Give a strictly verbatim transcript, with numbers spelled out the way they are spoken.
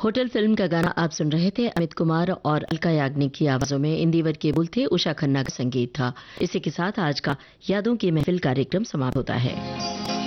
Hotel film का गाना आप सुन रहे थे। अमित कुमार और अलका याग्निक की आवाजों में इंदिवर के बोल थे, उषा खन्ना का संगीत था। इसी के साथ आज का यादों की महफिल कार्यक्रम समाप्त होता है।